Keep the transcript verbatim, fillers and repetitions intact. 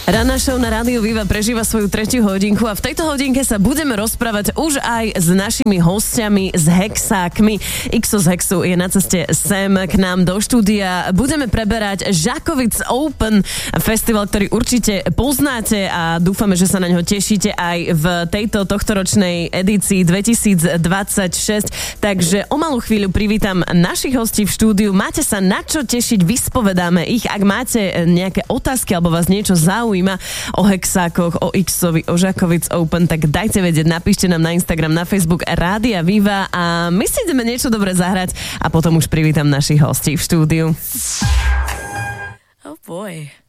Ranná show na Rádiu Viva prežíva svoju tretiu hodinku a v tejto hodinke sa budeme rozprávať už aj s našimi hostiami, s hexákmi. Xo z Hexu je na ceste sem k nám do štúdia. Budeme preberať Žakovic Open, festival, ktorý určite poznáte a dúfame, že sa na ňo tešíte aj v tejto tohtoročnej edícii dvetisícdvadsaťšesť. Takže o malú chvíľu privítam našich hostí v štúdiu. Máte sa na čo tešiť, vyspovedáme ich. Ak máte nejaké otázky alebo vás niečo zaujíma o hexákoch, o Xovi, o Žakovic Open, tak dajte vedieť, napíšte nám na Instagram, na Facebook Rádia Viva a my si ideme niečo dobre zahrať a potom už privítam našich hostí v štúdiu. Oh boy.